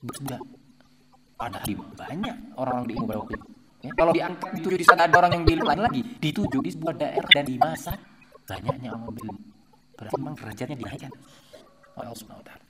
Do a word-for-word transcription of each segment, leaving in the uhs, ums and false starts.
Enggak. Padahal banyak orang-orang di ilmu pada waktu itu. Ya, kalau diangkat dituju di sana ada orang yang bilang lagi, dituju di sebuah daerah dan dimasak, banyaknya orang berilmu. Berarti memang derajatnya dinaikkan oleh Allah Subhanahu wa taala.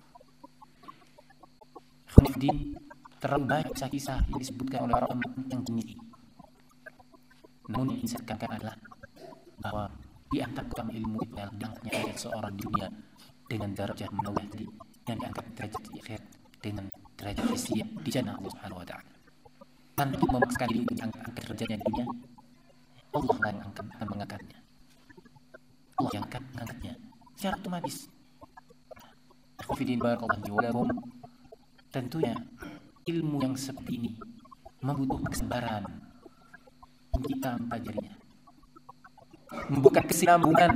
Khonifdin, terlalu banyak kisah-kisah yang disebutkan oleh para ulama yang ini. Namun yang saya katakan adalah bahwa diangkatkan ilmu itu adalah diangkatnya derajat seorang di dunia dengan derajat menawah tadi, dan diangkat derajat di akhirat dengan derajat hissiyah di jannah Allah Subhanahu wa taala. Tanpa memaksakan diri untuk angkat derajatnya di dunia, Allah akan angkat, akan mengangkatnya. Allah yang akan mengangkatnya secara otomatis. Khafidin barakallahu walakum. Tentunya ilmu yang seperti ini membutuhkan kesabaran untuk kita mempelajarinya, membuka kesinambungan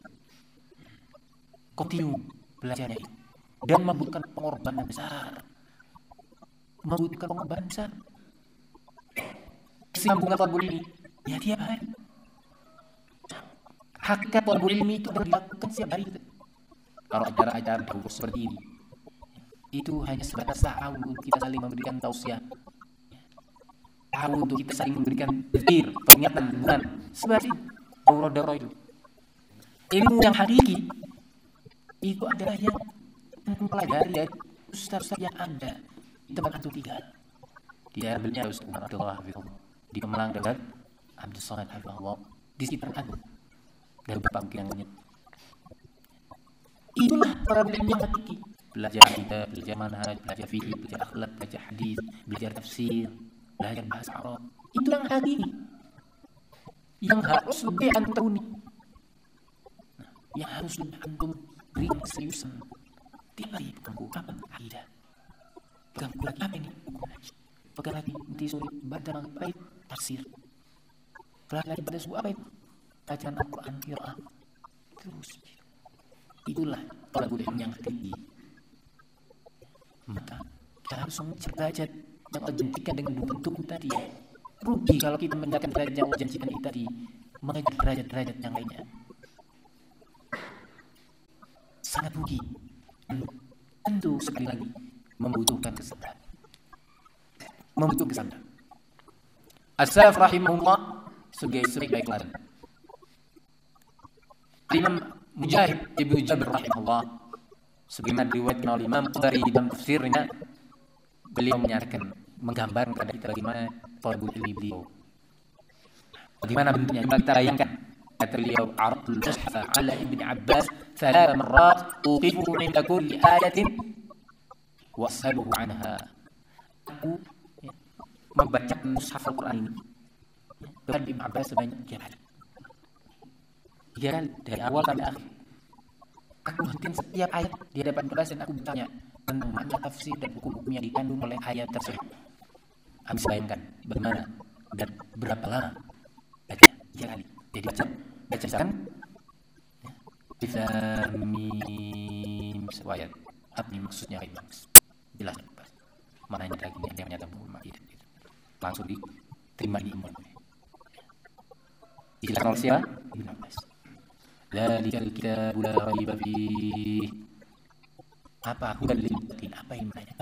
kontinu belajarnya itu, dan membutuhkan pengorbanan besar, membutuhkan pengorbanan besar. Kesinambungan talabul ilmi ya tiap hari. Hakikat talabul ilmi itu dilakukan setiap hari. Kalau acara-acara dahulu seperti ini, itu hanya sebatas ta'awun untuk kita saling memberikan tausiah, ta'awun untuk kita saling memberikan zikir, peringatan, bukan seperti daurah-daurah itu. Ilmu yang hakiki itu adalah yang mempelajari dari ustaz-ustaz yang ada di tempat antum tinggal. Di daerah beliau Ustaz Abdullah Hafizullah, di Kemalang dekat Abdul Somad Hafizullah, di sekitar antum dari beberapa mungkin yang banyak. Itulah para ilmu yang hakiki. Belajar akidah, belajar manhaj, belajar fikih, belajar akhlak, belajar hadis, belajar tafsir, belajar bahasa Arab. Itu yang hakiki, yang harus lebih antum tekuni, nah, yang harus lebih antum beri keseriusan. Tiap hari pegang buku apa? Akidah. Pegang buku lagi apa ini? Pegang lagi nanti sore baca apa itu? Tafsir. Pegang lagi pada subuh apa itu? Bacaan Al-Quran, qiraah. Terus itulah talabul ilmi yang hakiki. Maka kita harus mengejar derajat yang Allah janjikan dengan dua bentuk tadi. Rugi kalau kita mendapatkan derajat yang Allah janjikan itu tadi, mengejar derajat-derajat yang lainnya. Sangat rugi. Tentu sekali lagi membutuhkan kesabaran. Membutuhkan kesabaran. As-Salaf rahimahullah sebagai sebaik-baik ladan. Imam Mujahid Ibnu Jabir rahimahullah, sebagaimana diriwayatkan oleh Imam Tabari dalam tafsirnya, beliau menyatakan, menggambarkan kepada kita bagaimana talabul ilmi beliau, bagaimana bentuknya. Coba kita bayangkan, kata beliau, "Arabtul mushafa ala Ibn Abbas thalath marrat uqifu 'inda kulli ayatin wa as'aluhu 'anha." Aku ya, membaca mushaf Al-Quran ini kepada Ibn Abbas sebanyak tiga kali. Tiga kali dari awal sampai akhir. Aku hentikan setiap ayat di hadapan kelas dan aku bertanya tentang makna tafsir dan hukum-hukum yang dikandung oleh ayat tersebut. Habis bayangkan bagaimana dan berapa lama baca tiga kali. Jadi baca baca kan bisa mim ayat apa nih maksudnya ayat maksud jelas maknanya lagi ada yang menyatakan bahwa itu langsung diterima di iman. Dijelaskan oleh siapa? Ibnu Abbas. Dzalikal kitabu la raiba fihi. Apa hudal lil muttaqin? Apa yang menanyakan